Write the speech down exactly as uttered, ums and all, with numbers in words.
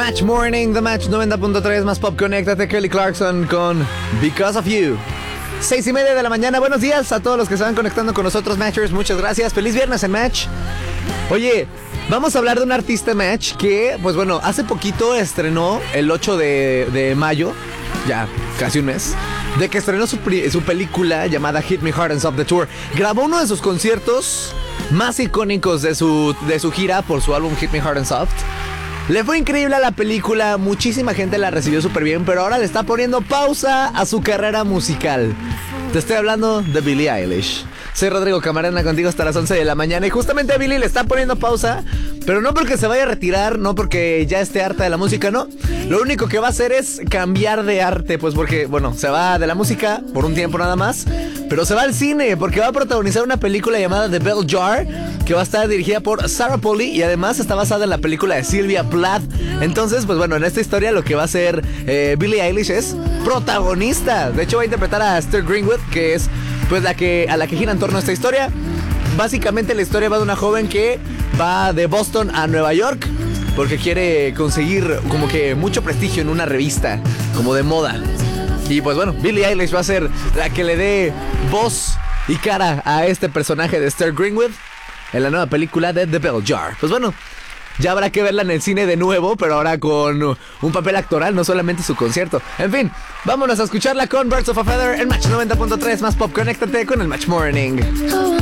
Match Morning, The Match noventa punto tres, más pop, conéctate. Kelly Clarkson con Because of You. Seis y media de la mañana. Buenos días a todos los que se van conectando con nosotros, Matchers. Muchas gracias. Feliz viernes en Match. Oye, vamos a hablar de un artista, Match, que, pues bueno, hace poquito estrenó el ocho de, de mayo, ya casi un mes, de que estrenó su, su película llamada Hit Me Hard and Stop the Tour. Grabó uno de sus conciertos más icónicos de su, de su gira por su álbum Hit Me Hard and Soft. Le fue increíble a la película, muchísima gente la recibió súper bien, pero ahora le está poniendo pausa a su carrera musical. Te estoy hablando de Billie Eilish. Soy Rodrigo Camarena, contigo hasta las once de la mañana. Y justamente a Billie le está poniendo pausa, pero no porque se vaya a retirar, no porque ya esté harta de la música, no. Lo único que va a hacer es cambiar de arte, pues porque, bueno, se va de la música por un tiempo nada más, pero se va al cine porque va a protagonizar una película llamada The Bell Jar, que va a estar dirigida por Sarah Polley y además está basada en la película de Sylvia Plath. Entonces, pues bueno, en esta historia lo que va a hacer eh, Billie Eilish es protagonista. De hecho, va a interpretar a Esther Greenwood, que es pues la que a la que gira en torno a esta historia. Básicamente la historia va de una joven que va de Boston a Nueva York porque quiere conseguir como que mucho prestigio en una revista como de moda. Y pues bueno, Billie Eilish va a ser la que le dé voz y cara a este personaje de Esther Greenwood en la nueva película de The Bell Jar. Pues bueno, ya habrá que verla en el cine de nuevo, pero ahora con un papel actoral, no solamente su concierto. En fin, vámonos a escucharla con Birds of a Feather en Match noventa punto tres, más pop. Conéctate con el Match Morning.